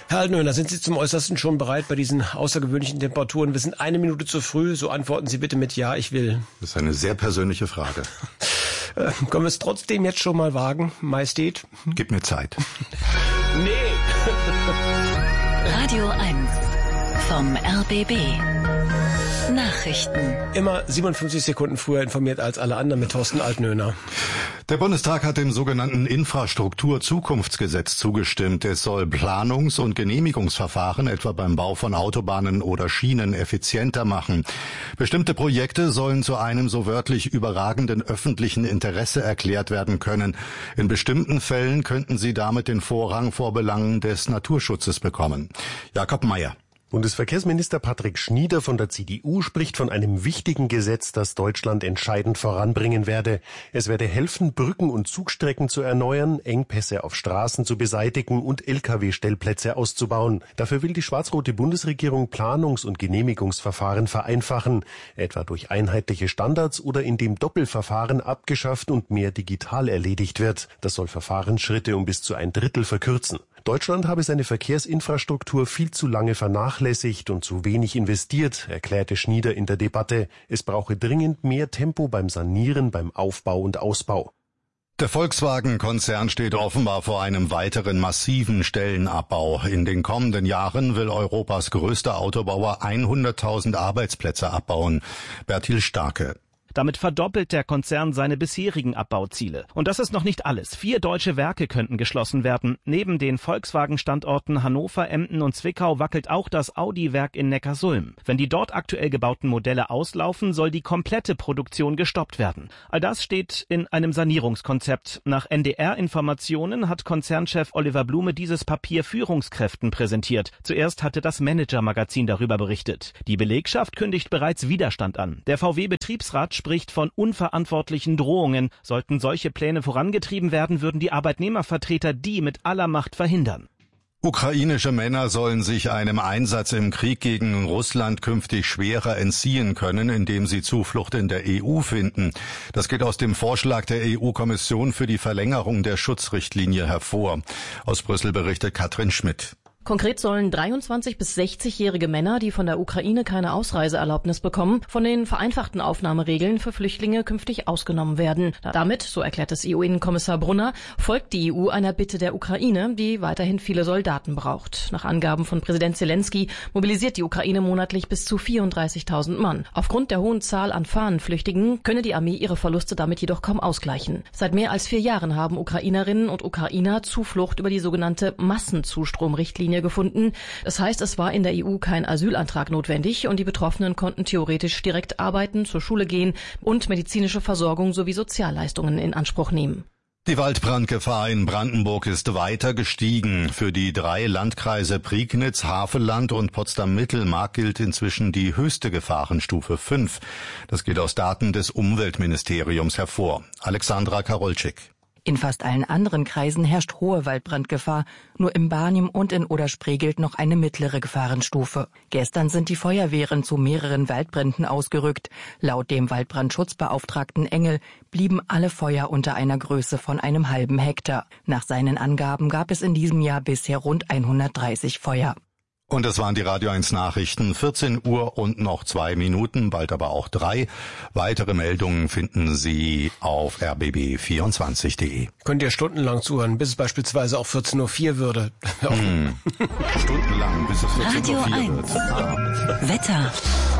Herr Altnöhner, sind Sie zum Äußersten schon bereit bei diesen außergewöhnlichen Temperaturen? Wir sind 1 Minute zu früh, so antworten Sie bitte mit Ja, ich will. Das ist eine sehr persönliche Frage. Können wir es trotzdem jetzt schon mal wagen, Majestät? Gib mir Zeit. Nee. Radio 1 vom RBB. Nachrichten. Immer 57 Sekunden früher informiert als alle anderen mit Thorsten Altnöhner. Der Bundestag hat dem sogenannten Infrastrukturzukunftsgesetz zugestimmt. Es soll Planungs- und Genehmigungsverfahren etwa beim Bau von Autobahnen oder Schienen effizienter machen. Bestimmte Projekte sollen zu einem so wörtlich überragenden öffentlichen Interesse erklärt werden können. In bestimmten Fällen könnten sie damit den Vorrang vor Belangen des Naturschutzes bekommen. Jakob Mayer. Bundesverkehrsminister Patrick Schnieder von der CDU spricht von einem wichtigen Gesetz, das Deutschland entscheidend voranbringen werde. Es werde helfen, Brücken und Zugstrecken zu erneuern, Engpässe auf Straßen zu beseitigen und Lkw-Stellplätze auszubauen. Dafür will die schwarz-rote Bundesregierung Planungs- und Genehmigungsverfahren vereinfachen, etwa durch einheitliche Standards oder indem Doppelverfahren abgeschafft und mehr digital erledigt wird. Das soll Verfahrensschritte um bis zu 1/3 verkürzen. Deutschland habe seine Verkehrsinfrastruktur viel zu lange vernachlässigt und zu wenig investiert, erklärte Schnieder in der Debatte. Es brauche dringend mehr Tempo beim Sanieren, beim Aufbau und Ausbau. Der Volkswagen-Konzern steht offenbar vor einem weiteren massiven Stellenabbau. In den kommenden Jahren will Europas größter Autobauer 100.000 Arbeitsplätze abbauen. Bertil Starke. Damit verdoppelt der Konzern seine bisherigen Abbauziele. Und das ist noch nicht alles. 4 deutsche Werke könnten geschlossen werden. Neben den Volkswagen-Standorten Hannover, Emden und Zwickau wackelt auch das Audi-Werk in Neckarsulm. Wenn die dort aktuell gebauten Modelle auslaufen, soll die komplette Produktion gestoppt werden. All das steht in einem Sanierungskonzept. Nach NDR-Informationen hat Konzernchef Oliver Blume dieses Papier Führungskräften präsentiert. Zuerst hatte das Manager-Magazin darüber berichtet. Die Belegschaft kündigt bereits Widerstand an. Der VW-Betriebsrat spricht von unverantwortlichen Drohungen. Sollten solche Pläne vorangetrieben werden, würden die Arbeitnehmervertreter die mit aller Macht verhindern. Ukrainische Männer sollen sich einem Einsatz im Krieg gegen Russland künftig schwerer entziehen können, indem sie Zuflucht in der EU finden. Das geht aus dem Vorschlag der EU-Kommission für die Verlängerung der Schutzrichtlinie hervor. Aus Brüssel berichtet Katrin Schmidt. Konkret sollen 23- bis 60-jährige Männer, die von der Ukraine keine Ausreiseerlaubnis bekommen, von den vereinfachten Aufnahmeregeln für Flüchtlinge künftig ausgenommen werden. Damit, so erklärt es EU-Innenkommissar Brunner, folgt die EU einer Bitte der Ukraine, die weiterhin viele Soldaten braucht. Nach Angaben von Präsident Zelensky mobilisiert die Ukraine monatlich bis zu 34.000 Mann. Aufgrund der hohen Zahl an Fahnenflüchtigen könne die Armee ihre Verluste damit jedoch kaum ausgleichen. Seit mehr als 4 Jahren haben Ukrainerinnen und Ukrainer Zuflucht über die sogenannte Massenzustromrichtlinie gefunden. Das heißt, es war in der EU kein Asylantrag notwendig und die Betroffenen konnten theoretisch direkt arbeiten, zur Schule gehen und medizinische Versorgung sowie Sozialleistungen in Anspruch nehmen. Die Waldbrandgefahr in Brandenburg ist weiter gestiegen. Für die 3 Landkreise Prignitz, Havelland und Potsdam-Mittelmark gilt inzwischen die höchste Gefahrenstufe 5. Das geht aus Daten des Umweltministeriums hervor. Alexandra Karolczyk. In fast allen anderen Kreisen herrscht hohe Waldbrandgefahr. Nur im Barnim und in Oder-Spree gilt noch eine mittlere Gefahrenstufe. Gestern sind die Feuerwehren zu mehreren Waldbränden ausgerückt. Laut dem Waldbrandschutzbeauftragten Engel blieben alle Feuer unter einer Größe von einem halben Hektar. Nach seinen Angaben gab es in diesem Jahr bisher rund 130 Feuer. Und das waren die Radio 1 Nachrichten, 14 Uhr und noch 2 Minuten, bald aber auch 3. Weitere Meldungen finden Sie auf rbb24.de. Könnt ihr stundenlang zuhören, bis es beispielsweise auch 14.04 Uhr würde. Stundenlang, bis es 14.04 Radio Uhr 1. wird. Wetter.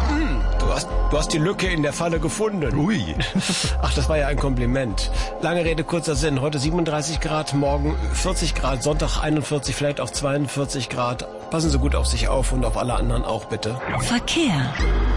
Du hast die Lücke in der Falle gefunden. Ui. Ach, das war ja ein Kompliment. Lange Rede, kurzer Sinn. Heute 37 Grad, morgen 40 Grad, Sonntag 41, vielleicht auch 42 Grad. Passen Sie gut auf sich auf und auf alle anderen auch bitte. Verkehr.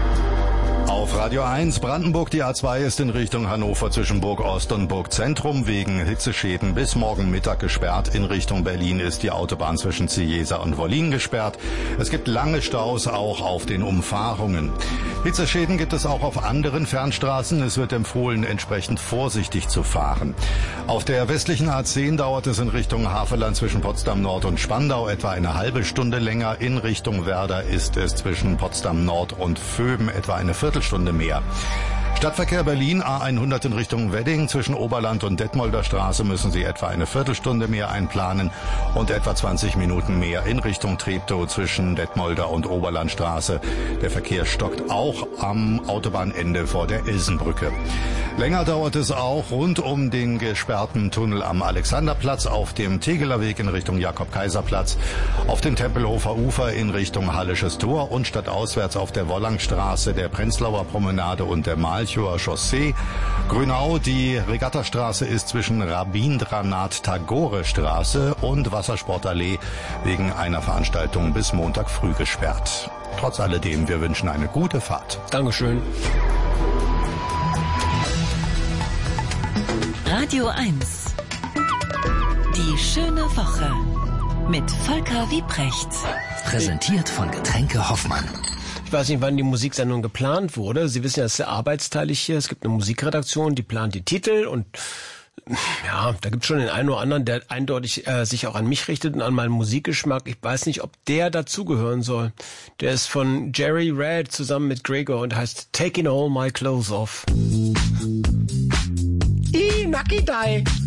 Auf Radio 1 Brandenburg, die A2 ist in Richtung Hannover zwischen Burg Ost und Burg Zentrum wegen Hitzeschäden bis morgen Mittag gesperrt. In Richtung Berlin ist die Autobahn zwischen Cieza und Wollin gesperrt. Es gibt lange Staus auch auf den Umfahrungen. Hitzeschäden gibt es auch auf anderen Fernstraßen. Es wird empfohlen, entsprechend vorsichtig zu fahren. Auf der westlichen A10 dauert es in Richtung Havelland zwischen Potsdam Nord und Spandau etwa eine halbe Stunde länger. In Richtung Werder ist es zwischen Potsdam Nord und Vöben etwa eine Viertelstunde mehr. Stadtverkehr Berlin, A100 in Richtung Wedding. Zwischen Oberland und Detmolder Straße müssen Sie etwa eine Viertelstunde mehr einplanen und etwa 20 Minuten mehr in Richtung Treptow zwischen Detmolder und Oberlandstraße. Der Verkehr stockt auch am Autobahnende vor der Ilsenbrücke. Länger dauert es auch rund um den gesperrten Tunnel am Alexanderplatz, auf dem Tegeler Weg in Richtung Jakob-Kaiser-Platz, auf dem Tempelhofer Ufer in Richtung Hallisches Tor und stadtauswärts auf der Wollangstraße, der Prenzlauer Promenade und der Malchower Chaussee. Grünau, die Regattastraße ist zwischen Rabindranath-Tagore-Straße und Wassersportallee wegen einer Veranstaltung bis Montag früh gesperrt. Trotz alledem, wir wünschen eine gute Fahrt. Dankeschön. Radio 1. Die schöne Woche mit Volker Wiebrecht. Präsentiert von Getränke Hoffmann. Ich weiß nicht, wann die Musiksendung geplant wurde. Sie wissen ja, es ist sehr arbeitsteilig hier. Es gibt eine Musikredaktion, die plant die Titel und ja, da gibt es schon den einen oder anderen, der eindeutig sich auch an mich richtet und an meinen Musikgeschmack. Ich weiß nicht, ob der dazugehören soll. Der ist von Jerry Red zusammen mit Gregor und heißt Taking All My Clothes Off. Nakidai.